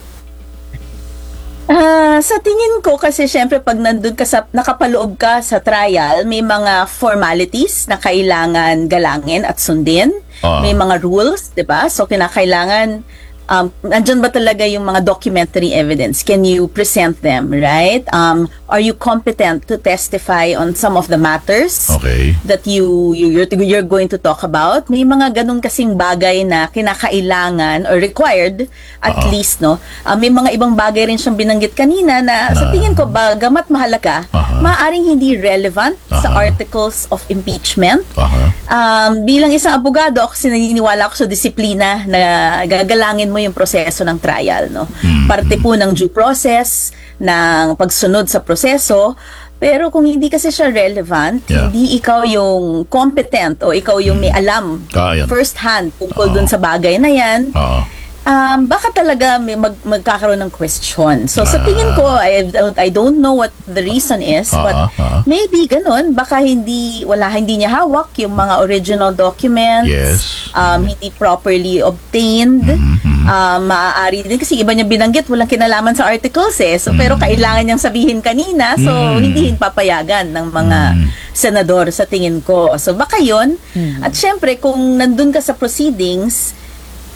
Ah, sa tingin ko kasi syempre pag nandun ka sa nakapaloob ka sa trial, may mga formalities na kailangan galangin at sundin. Ah. May mga rules, 'di ba? So kinakailangan um nandiyan ba talaga yung mga documentary evidence? Can you present them, right? Um are you competent to testify on some of the matters? Okay. That you, you you're, you're going to talk about? May mga ganun kasing bagay na kinakailangan or required at Oo. least, no? Ah, may mga ibang bagay rin siyang binanggit kanina na sa tingin ko bagamat mahalaga, Aha. maaring hindi relevant sa Aha. articles of impeachment. Aha. Um, bilang isang abogado, ako kasi naniniwala ako sa disiplina na gagalangin mo yung proseso ng trial, no? Parte po ng due process, ng pagsunod sa proseso, pero kung hindi kasi siya relevant, Yeah. hindi ikaw yung competent o ikaw yung may alam Ah, yan. first hand tungkol dun sa bagay na yan, Oo. um, baka talaga may mag, magkakaroon ng question. So sa tingin ko, I don't, I don't know what the reason is, Ah, but ah. maybe ganun, baka hindi, wala, hindi niya hawak yung mga original documents, Yes. um, hindi properly obtained, um, maaari din, kasi iba niya binanggit, walang kinalaman sa articles eh, so, pero kailangan niyang sabihin kanina, so hindi papayagan ng mga senador sa tingin ko. So baka yun, at syempre kung nandun ka sa proceedings,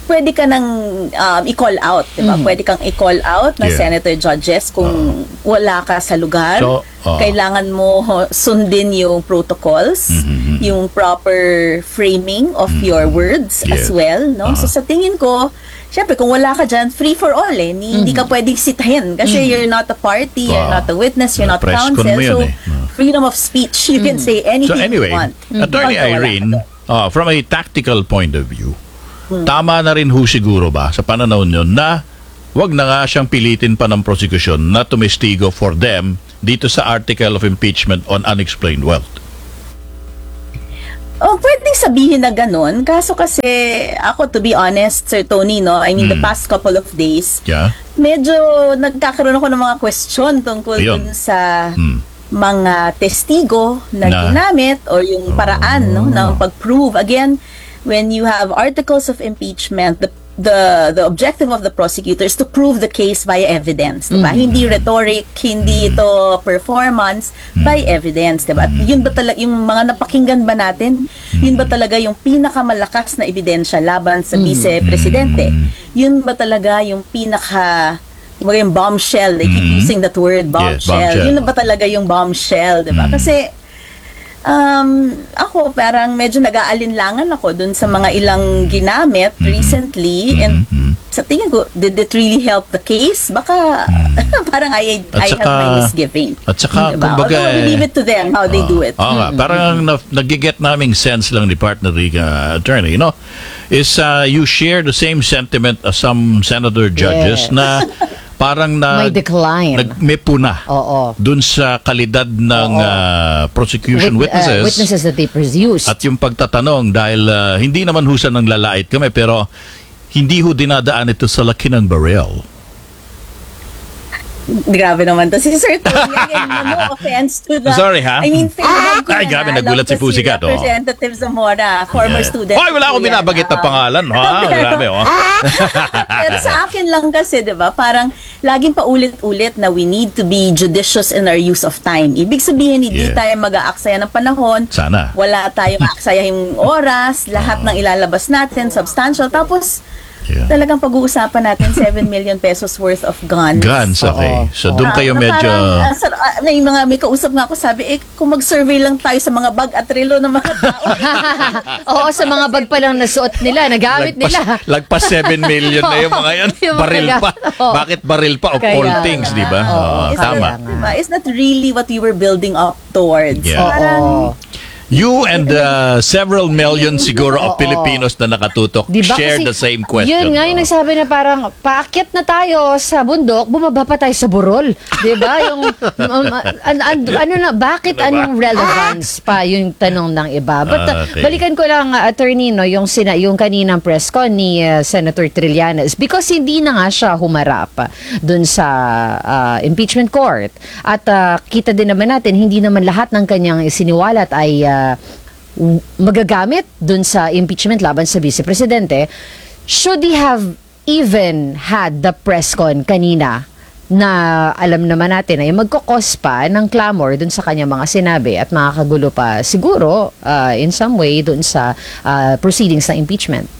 pwede ka nang um, i-call out, di ba? Pwede kang i-call out na Yeah. senator judges kung wala ka sa lugar. So, uh, Kailangan mo sundin yung protocols, Mhm. yung proper framing of your words Yeah. as well, no? So sa tingin ko, syempre kung wala ka dyan, free for all eh. Ni- Hindi ka pwedeng sitahin kasi you're not a party, you're Wow. not a witness, you're not Press con counsel. mo yun So eh. Uh. freedom of speech, you can say anything So anyway, you want. Attorney Basta wala ka Irene, doon. uh, from a tactical point of view, tama na rin ho siguro ba sa pananaw nyo na wag na nga siyang pilitin pa ng prosecution na tumestigo for them dito sa article of impeachment on unexplained wealth? Oh, pwedeng sabihin na ganun. Kaso kasi, ako, to be honest, Sir Tony, no, I mean, the past couple of days, Yeah? medyo nagkakaroon ako ng mga question tungkol Ayun. dun sa Hmm. mga testigo na, Na- ginamit or yung paraan no, ng pag-prove. Again, when you have articles of impeachment, the the the objective of the prosecutor is to prove the case via evidence, diba? Hindi rhetoric, hindi ito performance, by evidence, diba? At yun ba talaga yung mga napakinggan ba natin? Yun ba talaga yung pinakamalakas na ebidensya laban sa vice-presidente? Yun ba talaga yung pinaka yung bombshell? They keep using that word, bombshell. bombshell. Yun ba talaga yung bombshell, diba? Kasi Um, ako parang medyo nag-aalinlangan ako dun sa mga ilang ginamit recently and sa tingin ko, did it really help the case? Baka parang I, At I saka- have my misgiving. at saka, Diba? kumbaga, Although we leave it to them how they do it. Oo nga, parang na, nagiget naming sense lang ni partner Rica, attorney, no? Is uh, you share the same sentiment as some senator judges Yes. na parang na May decline. nag, may puna Oo. dun sa kalidad ng uh, prosecution Wit- uh, witnesses, witnesses that they produced. at yung pagtatanong dahil uh, hindi naman husa ng lalait kami pero hindi ho dinadaan ito sa laki ng barrel. Grabe naman to. Si Sir Tony, again, no offense to the... Sorry, ha? I mean, favorite ko Ay, na grabe, nga, nagulat alam si ko Pussycat, oh. Representative Zamora, former Yeah. student. Hoy, wala akong ko yan. binabagit na Ah. pangalan, ha? Grabe, oh. Pero sa akin lang kasi, di ba, parang laging paulit-ulit na we need to be judicious in our use of time. Ibig sabihin, hindi Yeah. tayo mag-aaksaya ng panahon. Sana. Wala tayong aaksayahing oras. Lahat ng ilalabas natin, substantial. Tapos, Yeah. talagang pag-uusapan natin seven million pesos worth of guns. Guns, okay. So doon Ah, kayo na medyo... parang, ah, sir, ah, may mga may kausap nga ako, sabi, eh, kung mag-survey lang tayo sa mga bag at relo ng mga tao. Oo, sa mga bag pa lang nasuot nila, nagamit Lagpas, nila. lagpas seven million na yung mga yan. Yung mga Baril pa. Oo. Bakit baril pa of Kaya all nga. things, di ba? Oo. Oo, Is tama. that, diba? Is that really what we were building up towards? Yeah. Parang, Oo. You and uh, several million siguro of Oo. Filipinos na nakatutok Diba? share Kasi the same question. Yun nga yung Oo. nagsabi na parang paakyat na tayo sa bundok, bumaba pa tayo sa burol. 'Di ba? Yung um, an- an- ano na bakit Ano ba? anong relevance pa yung tanong ng iba. But uh, Ah, okay. balikan ko lang uh, attorney no yung sina yung kaninang press con ni uh, Senator Trillanes because hindi na nga siya humarap uh, dun sa uh, impeachment court. At uh, kita din naman natin hindi naman lahat ng kanyang isiniwalat ay uh, w- magagamit dun sa impeachment laban sa Vice Presidente. Should he have even had the press con kanina na alam naman natin ay magkakos pa ng clamor dun sa kanya mga sinabi at makakagulo pa siguro uh, in some way dun sa uh, proceedings ng impeachment?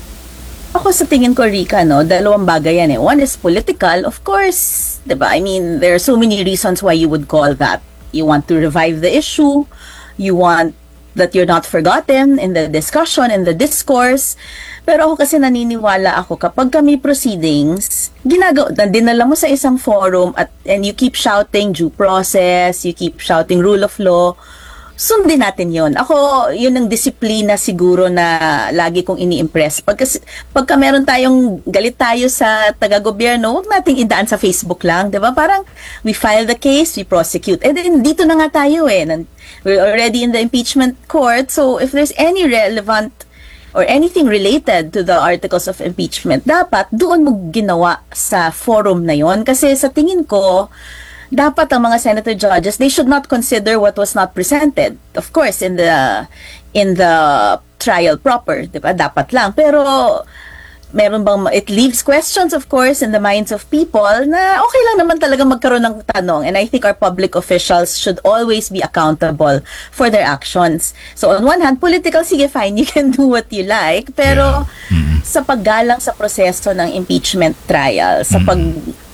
ako sa tingin ko, Rika, no, dalawang bagay yan eh. One is political, of course, diba? I mean, there are so many reasons why you would call that. You want to revive the issue, you want that you're not forgotten in the discussion, in the discourse. Pero ako kasi naniniwala ako kapag kami proceedings, ginagawa, dinala mo sa isang forum at and you keep shouting due process, you keep shouting rule of law, sundin natin yon. Ako, yun ang disiplina siguro na lagi kong ini-impress. Pagka, pagka meron tayong galit tayo sa taga-gobyerno, huwag nating idaan sa Facebook lang, di ba? Parang we file the case, we prosecute. And then dito na nga tayo eh. We're already in the impeachment court, so if there's any relevant or anything related to the articles of impeachment, dapat doon mo ginawa sa forum na yon. Kasi sa tingin ko, dapat ang mga senator judges, they should not consider what was not presented. Of course, in the in the trial proper, di ba? Dapat lang. Pero meron bang, it leaves questions of course in the minds of people na okay lang naman talaga magkaroon ng tanong, and I think our public officials should always be accountable for their actions. So on one hand, political, sige fine, you can do what you like, pero sa paggalang sa proseso ng impeachment trial, sa pag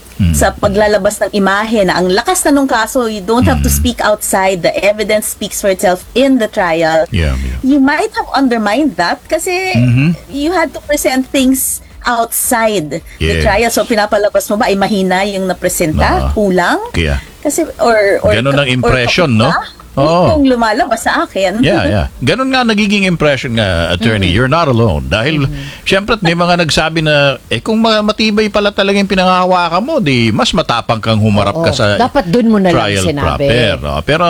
sa paglalabas ng imahe na ang lakas na nung kaso, you don't have to speak outside, the evidence speaks for itself in the trial. Yeah, yeah. You might have undermined that kasi you had to present things outside the Yeah. trial. So pinapalabas mo ba ay mahina yung napresenta? Oo. Kulang? Kaya. Kasi or or Ganun ang or impression, no? kapit Oo. Kung lumalabas sa akin. Yeah, yeah. Ganun nga nagiging impression nga, attorney. You're not alone. Dahil, syempre, may mga nagsabi na, eh, kung ma- matibay pala talaga yung pinangahawakan mo, di mas matapang kang humarap Oo. ka sa Dapat dun mo na lang trial sinabi. proper. No? Pero,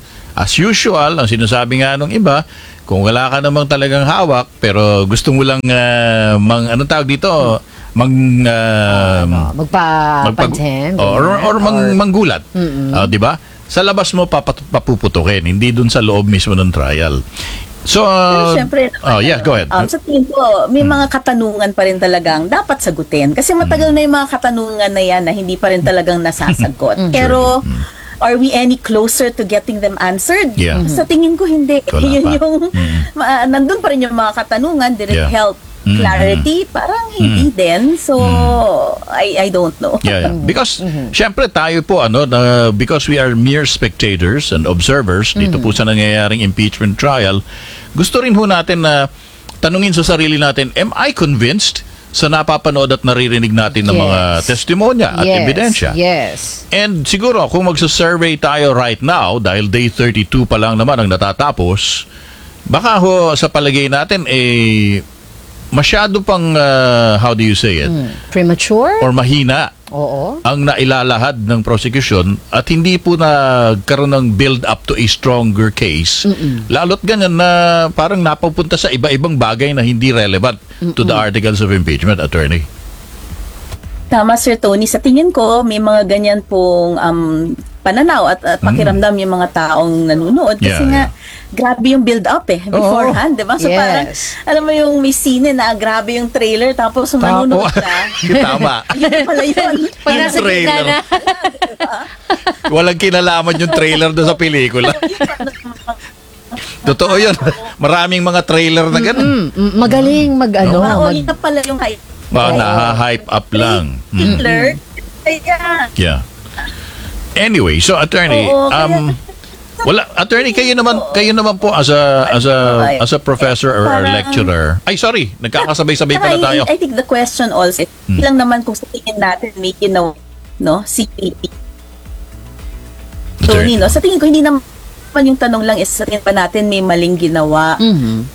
as usual, ang sinasabi nga nung iba, kung wala ka namang talagang hawak, pero gusto mo lang, uh, mang, anong tawag dito, mang, uh, Magpapansin. or, or, mang, manggulat. Ah, di ba? Sa labas mo papat- papuputukin, hindi dun sa loob mismo ng trial. So, Pero uh, syempre, oh, yeah, go ahead. Um, sa tingin ko, may mga katanungan pa rin talagang dapat sagutin. Kasi matagal na yung mga katanungan na yan na hindi pa rin talagang nasasagot. Pero, are we any closer to getting them answered? Yeah. Sa tingin ko, hindi. Wala Yun pa. yung, ma- nandun pa rin yung mga katanungan. Did it Yeah. help clarity? Parang hindi din. So, I I don't know. Yeah, yeah. Because, syempre tayo po, ano, na, because we are mere spectators and observers dito po sa nangyayaring impeachment trial, gusto rin ho natin na tanungin sa sarili natin, am I convinced sa napapanood at naririnig natin ng Yes. mga testimonya at Yes, ebidensya? yes. And siguro, kung magsa-survey tayo right now, dahil day thirty-two pa lang naman ang natatapos, baka ho sa palagay natin, eh, masyado pang, uh, how do you say it? Premature? Or mahina Oo. ang nailalahad ng prosecution at hindi po nagkaroon ng build up to a stronger case. Lalo't ganyan na parang napapunta sa iba-ibang bagay na hindi relevant to the articles of impeachment, attorney. Tama, Sir Tony. Sa tingin ko, may mga ganyan pong um, pananaw at, at pakiramdam yung mga taong nanonood. Kasi Yeah, nga, grabe yung build-up eh, beforehand, di ba? So Yes. parang, alam mo yung may scene na grabe yung trailer, tapos nanonood ka. Tama. Yun pala yun. Pag Yung nasa gitna trailer. na. Walang kinalaman yung trailer doon sa pelikula. Totoo yun. Maraming mga trailer na ganun. Mm, magaling mag ano. Oo, mag- yun na pala yung hype. Mga naha-hype up lang. Mm. Trailer. Kaya, Yeah. Anyway, so attorney, Oo, kaya- um wala attorney kayo naman kayo naman po as a as a as a professor or, or Parang- lecturer. Ay sorry, nagkakasabay-sabay Saka pala tayo. I, I think the question also, lang naman kung sa tingin natin may ginawa, no, C P P. Tony, no? Sa tingin ko, hindi naman yung tanong lang is sa tingin pa natin may maling ginawa. Mhm.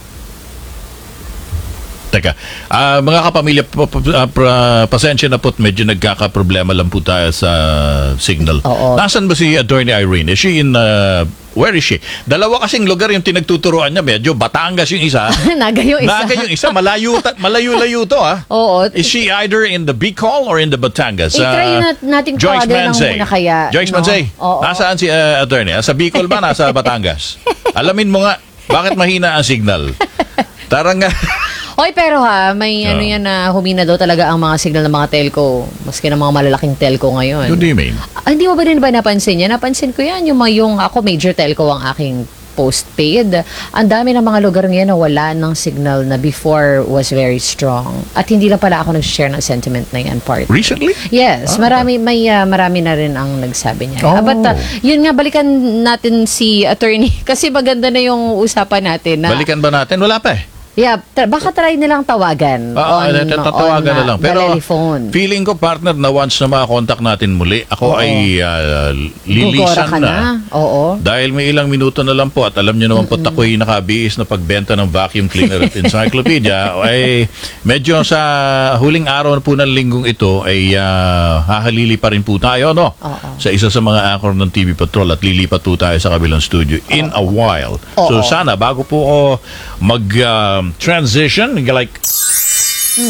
Teka, ah, mga kapamilya, pa, pa, ah, pra- pasensya na po't medyo nagkakaproblema lang po tayo sa signal. Oo. Nasaan ba si Attorney Irene? Is she in, uh, where is she? Dalawa kasing lugar yung tinagtuturuan niya, medyo Batangas yung isa. Naga yung isa. Naga yung isa, malayo, ta- malayo-layo to ah. Oo. Is she either in the Bicol or in the Batangas? I-try Ah, nat- nating Joyce tawagan ng Mansay. muna kaya, Joyce no? Mansay, Oo. nasaan si uh, Attorney? Sa Bicol ba? Nasa Batangas? Alamin mo nga, bakit mahina ang signal? Tarang nga. Oy, pero ha, may Ah. ano yan na humina daw talaga ang mga signal ng mga telco. Maski ng mga malalaking telco ngayon. What do you mean? Ah, hindi mo ba rin ba napansin yan? Napansin ko yan. Yung, mga- yung ako, major telco ang aking postpaid. Ang dami ng mga lugar ngayon na wala ng signal na before was very strong. At hindi lang pala ako nag-share ng sentiment na yan, part. Recently? Yes, marami may ah, marami na rin ang nagsabi niya. Oh. Ah, but ah, yun nga, balikan natin si attorney kasi maganda na yung usapan natin na Balikan ba natin? Wala pa eh. yeah, tra- baka try nilang tawagan Oo, on, tatawagan on, na lang. ah, Pero the telephone. feeling ko, partner, na once na makakontak natin muli, ako Oo. ay uh, Gugora lilisan ka na. na. Oo. Dahil may ilang minuto na lang po at alam nyo naman po ako'y nakabiis na pagbenta ng vacuum cleaner at encyclopedia ay medyo sa huling araw po ng linggong ito ay uh, hahalili pa rin po tayo no? Oo. Sa isa sa mga anchor ng T V Patrol at lilipat po tayo sa kabilang studio in a while. So Oo. sana bago po ako mag-transition, like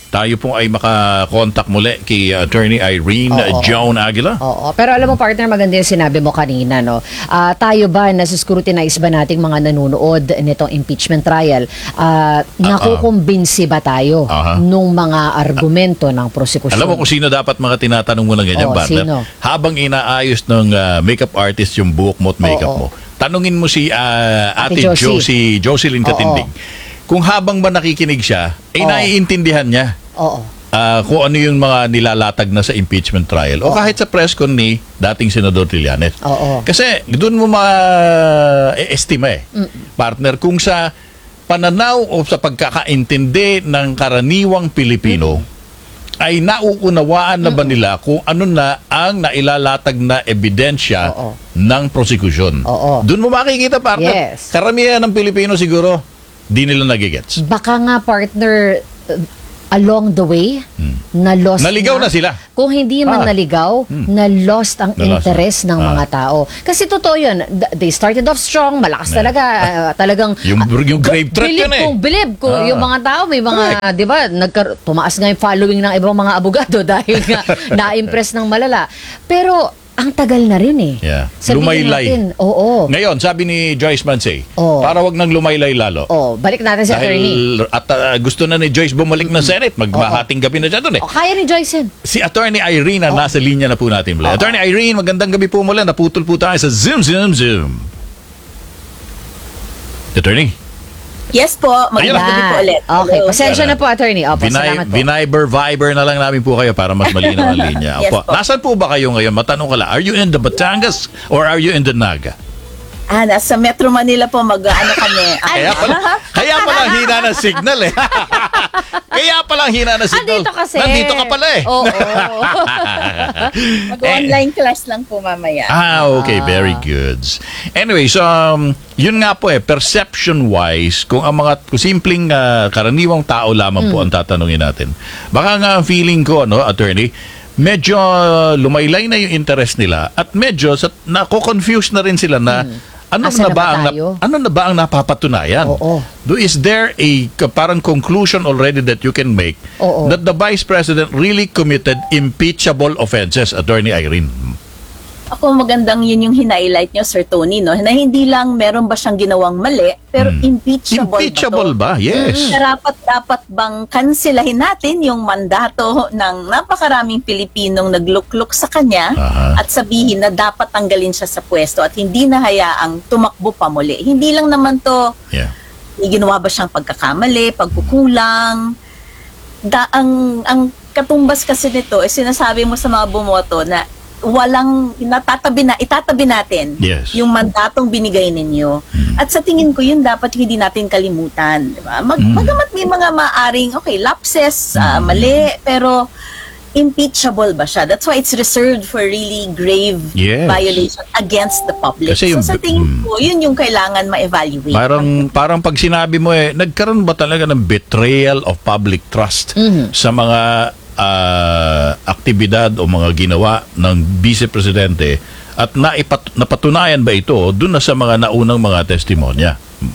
tayo po ay makakontak muli kay Attorney Irene Oo. Joan Aguila. Oo. Pero alam mo, partner, maganda yung sinabi mo kanina, no? Ah, tayo ba, nasa-scrutinize ba nating mga nanonood nitong impeachment trial? Ah, nakukumbinsi ba tayo Aha. nung mga argumento ng prosekusyon? Alam mo kung sino dapat mga tinatanong mo ng ganyan, Oo, partner? sino? Habang inaayos ng ah, makeup artist yung buhok mo at makeup Oo. mo, tanungin mo si ah, Ate Ate Josie. Josie, Jocelyn Oo. Katinding. Kung habang ba nakikinig siya, eh Oo. naiintindihan niya Oo. ah, kung ano yung mga nilalatag na sa impeachment trial o kahit sa press con ni dating Senador Trillanes. Oo. Kasi doon mo ma-estima eh, partner, kung sa pananaw o sa pagkakaintindi ng karaniwang Pilipino ay nauunawaan na ba nila kung ano na ang nailalatag na ebidensya Oo. ng prosecution. Oo. Doon mo makikita, partner. Yes. Karamihan ng Pilipino siguro di nila nagigets. Baka nga, partner, uh, along the way, na lost Naligaw na sila. Kung hindi man Ah. naligaw, na lost ang Na-lost interest na. ng Ah. mga tao. Kasi totoo yun, th- they started off strong, malakas Na. talaga, uh, talagang... Yung- yung grave threat bilib yun eh. kung bilib, kung Ah. yung mga tao, may mga, di ba, nagkar- tumaas nga yung following ng ibang mga abogado dahil nga na-impress ng malala. Pero, ang tagal na rin eh. Yeah. Sabihin Lumaylay. natin, oo. Ngayon, sabi ni Joyce Mansay, Oo. para wag nang lumaylay lalo. Oh, balik natin si attorney. Dahil at uh, gusto na ni Joyce bumalik ng Senate, magmahating gabi na dyan doon eh. Oh, kaya ni Joyce yun. Si Attorney Irene ang nasa linya na po natin muli. Attorney Irene, magandang gabi po muli. Naputol po tayo sa Zoom, Zoom, Zoom. Attorney, Yes po, magandang gabi po ulit. Okay, Hello. pasensya na po, attorney. Opo, Vinay, salamat po. Viniber, Viber na lang namin po kayo para mas malinaw ang linya. Yes Opo. po. Nasaan po ba kayo ngayon? Matanong ka lang, are you in the Batangas or are you in the Naga? Ah, nasa Metro Manila po mag-ano kami. Ah, Kaya pala, kaya pala ang hina ng signal eh. Kaya pala ang hina ng signal. Andito kasi. Nandito ka pala eh. Oo. Mag-online class lang po mamaya. Ah, okay. Very good. Anyways, um, yun nga po eh, perception-wise, kung ang mga kung simpleng ah, karaniwang tao lamang po ang tatanungin natin, baka nga ang feeling ko, no, attorney, medyo lumaylay na yung interest nila at medyo sa, nako-confuse na rin sila na ano Asa na na ba ba ang tayo? ano na ba ang napapatunayan? Oo. Do is there a ka- parang conclusion already that you can make Oo. that the Vice President really committed impeachable offenses, Attorney Irene? Ako magandang yun yung hinighlight nyo, Sir Tony, no? Na hindi lang meron ba siyang ginawang mali, pero impeachable, Impeachable ba to? ba? Yes. Dapat dapat bang kansilahin natin yung mandato ng napakaraming Pilipinong naglukluk sa kanya Aha. at sabihin na dapat tanggalin siya sa pwesto at hindi na hayaang tumakbo pa muli. Hindi lang naman to Yeah. may ginawa ba siyang pagkakamali, pagkukulang. Da, ang, ang katumbas kasi nito, eh, sinasabi mo sa mga bumoto na walang natatabi na itatabi natin Yes. yung mandatong binigay ninyo. At sa tingin ko yun dapat hindi natin kalimutan, di ba? Mag, Mm. Magamat may mga maaring okay, lapses, ah, mali, pero impeachable ba siya? That's why it's reserved for really grave Yes. violation against the public. Kasi yung- so sa tingin mm. ko, yun yung kailangan ma-evaluate. Parang parang pag sinabi mo eh, nagkaroon ba talaga ng betrayal of public trust sa mga ah, aktibidad o mga ginawa ng Vice Presidente at naipat, napatunayan ba ito doon na sa mga naunang mga testimonya?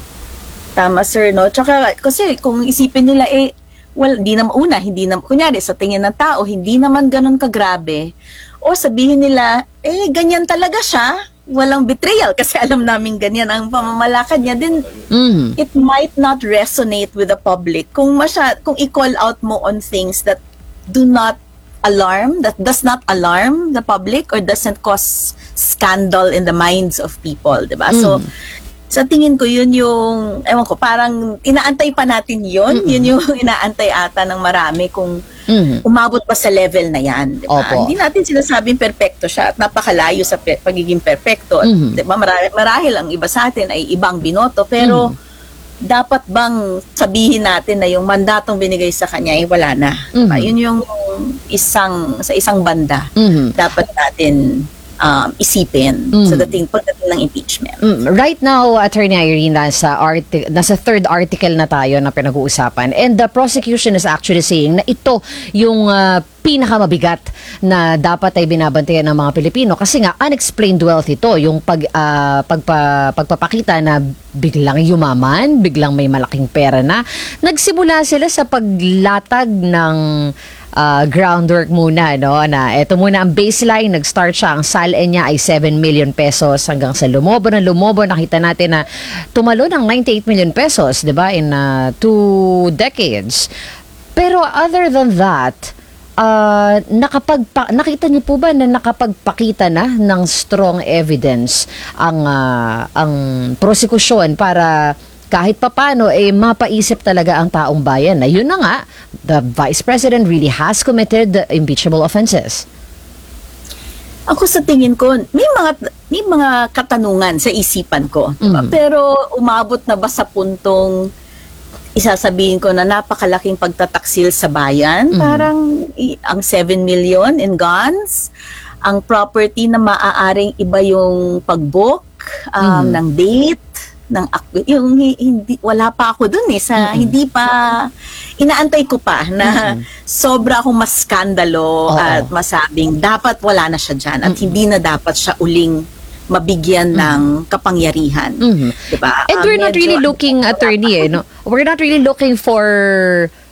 Tama, sir, no? Tsaka, kasi kung isipin nila, eh, well, hindi naman, una, hindi naman, kunyari, sa tingin ng tao, hindi naman ganun kagrabe. O sabihin nila, eh, ganyan talaga siya, walang betrayal, kasi alam namin ganyan ang pamamalakad niya, then Mhm. it might not resonate with the public. Kung masya, kung i-call out mo on things that do not alarm, that does not alarm the public or doesn't cause scandal in the minds of people, di ba? So, sa tingin ko yun yung, ewan ko, parang inaantay pa natin yun. Yun yung inaantay ata ng marami kung Mhm. umabot pa sa level na yan. Di ba? Opo. Hindi natin sinasabing perpekto siya at napakalayo sa pe- pagiging perpekto. At, Mhm. di ba, marahil, marahil ang iba sa atin ay ibang binoto, pero dapat bang sabihin natin na yung mandatong binigay sa kanya ay wala na? Diba? Mhm. Yun yung isang, sa isang banda Mhm. dapat natin um, isipin Mm. sa dating pagdating ng impeachment. Mm, right now, Attorney Irene, nasa, arti- nasa third article na tayo na pinag-uusapan. And the prosecution is actually saying na ito yung uh, pinakamabigat na dapat ay binabantayan ng mga Pilipino. Kasi nga, unexplained wealth ito. Yung pag, uh, pagpa, pagpapakita na biglang yumaman, biglang may malaking pera na. Nagsimula sila sa paglatag ng Uh, groundwork muna, no? Na ito muna ang baseline, nag-start siya, ang sale niya ay seven million pesos hanggang sa lumobo na lumobo. Nakita natin na tumalo ng ninety-eight million pesos, di ba, in uh, two decades. Pero other than that, uh, nakapagpa- nakita niyo po ba na nakapagpakita na ng strong evidence ang, uh, ang prosekusyon para kahit papano, eh, mapaisip talaga ang taong bayan na yun na nga, the Vice President really has committed impeachable offenses? Ako sa tingin ko, may mga may mga katanungan sa isipan ko. Mm. Pero umabot na ba sa puntong isasabihin ko na napakalaking pagtataksil sa bayan? Mm. Parang i- ang seven million in guns, ang property na maaaring iba yung pag-book um, Mm. ng date, ng ak- yung hi- hindi wala pa ako dun eh sa Mm-mm. hindi pa inaantay ko pa na sobra akong mas skandalo Oo. at masabing dapat wala na siya dyan at hindi na dapat siya uling mabigyan ng kapangyarihan. Mhm. Diba? And Ah, we're not medyo- really looking, attorney, eh, no? We're not really looking for